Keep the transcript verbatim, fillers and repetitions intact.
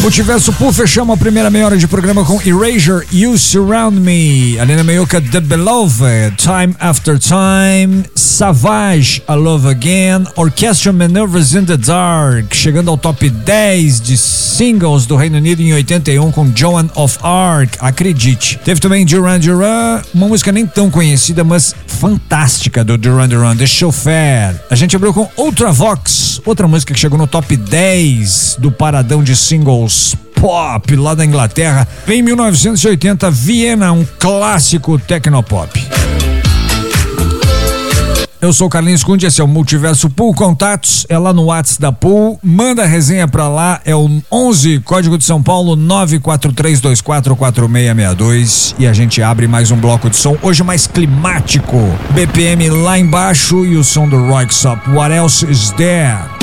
Multiverso Pool, fechamos a primeira meia hora de programa com Erasure, You Surround Me, Alina Meiuca, The Beloved, Time After Time, Savage, I Love Again, Orchestral Maneuvers in the Dark, chegando ao top dez de singles do Reino Unido em oitenta e um com Joan of Arc, acredite. Teve também Duran Duran, uma música nem tão conhecida, mas fantástica do Duran Duran, The Chauffeur. A gente abriu com Ultravox, outra música que chegou no top dez do paradão de singles pop lá da Inglaterra. Em mil novecentos e oitenta, Viena, um clássico tecnopop. Eu sou o Carlinhos Kunde, esse é o Multiverso Pool. Contatos é lá no WhatsApp da Pool. Manda a resenha pra lá, é o onze, código de São Paulo, nove quatro três dois quatro quatro seis seis dois. E a gente abre mais um bloco de som, hoje mais climático. B P M lá embaixo e o som do Roy Xop. What Else Is There?